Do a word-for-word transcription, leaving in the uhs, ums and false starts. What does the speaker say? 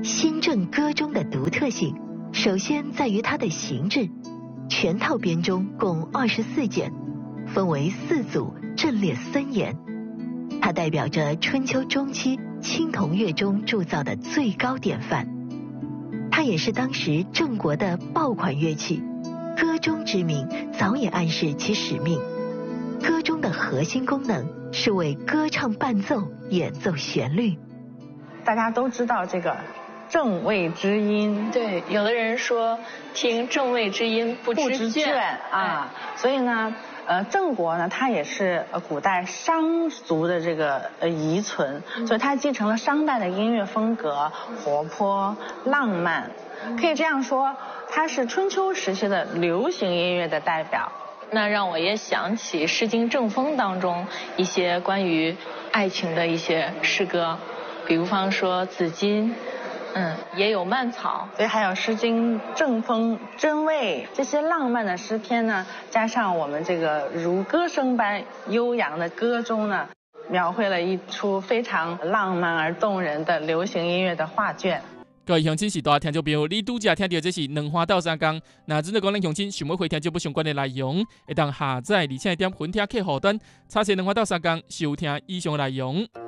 新郑歌中的独特性，首先在于它的形制。全套编钟共二十四件，分为四组，阵列森严。它代表着春秋中期青铜乐钟铸造的最高典范。它也是当时郑国的爆款乐器，歌钟之名早已暗示其使命。歌钟的核心功能是为歌唱伴奏演奏旋律。 大家都知道这个正位之音， 对，有的人说听正位之音不知倦啊，所以呢，呃，郑国呢，它也是呃古代商族的这个呃遗存，嗯、所以它继承了商代的音乐风格，活泼浪漫，可以这样说，它是春秋时期的流行音乐的代表。 那让我也想起《诗经·正风》当中一些关于爱情的一些诗歌，比如方说子衿，嗯，也有蔓草， 所以还有《诗经·正风》真味这些浪漫的诗篇呢，加上我们这个如歌声般悠扬的歌中呢，描绘了一出非常浪漫而动人的流行音乐的画卷。 各位乡亲时代听众朋友，你拄则听到这是两花斗三工。那真的讲咱乡亲想要回听这部相关的内容，会当下载而且点分听客户端，查询两花斗三工收听以上内容。